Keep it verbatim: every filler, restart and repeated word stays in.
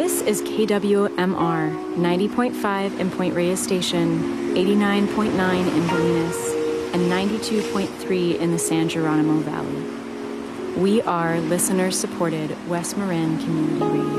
This is K W M R, ninety point five in Point Reyes Station, eighty-nine point nine in Bolinas, and ninety-two point three in the San Geronimo Valley. We are listener-supported West Marin Community Radio.